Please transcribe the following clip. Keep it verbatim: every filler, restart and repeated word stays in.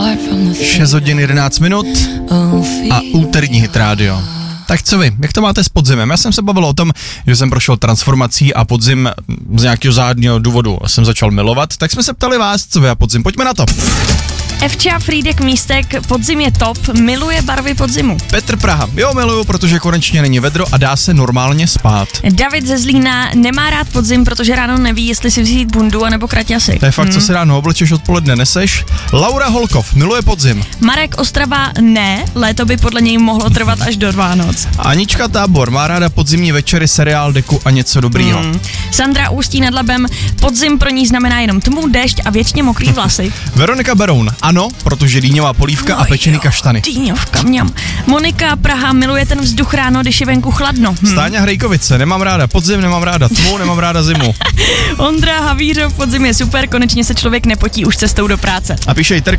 šest hodin jedenáct minut a úterní Hit Radio. Tak co vy, jak to máte s podzimem? Já jsem se bavil o tom, že jsem prošel transformací a podzim z nějakého záhadného důvodu jsem začal milovat, tak jsme se ptali vás, co vy a podzim. Pojďme na to. Evča Frídek Místek, podzim je top, miluje barvy podzimu. Petr Praha, jo, miluju, protože konečně není vedro a dá se normálně spát. David ze Zlína nemá rád podzim, protože ráno neví, jestli si vzít bundu anebo kraťasy. To je fakt, hmm. co si ráno oblečeš, odpoledne neseš. Laura Holkov, miluje podzim. Marek Ostrava ne, léto by podle něj mohlo trvat až do Vánoc. Anička Tábor má ráda podzimní večery, seriál, deku a něco dobrýho. Hmm. Sandra Ústí nad Labem, podzim pro ní znamená jenom tmu, déšť a věčně mokrý vlasy. Veronika Beroun, ano, protože dýňová polívka no a pečený jo, kaštany. Dýňovka, mňam. Monika Praha miluje ten vzduch ráno, když je venku chladno. Hm. Stáňa Hrejkovice, nemám ráda podzim, nemám ráda tmu, nemám ráda zimu. Ondra Havířov, podzim je super, konečně se člověk nepotí už cestou do práce. A píše i Terka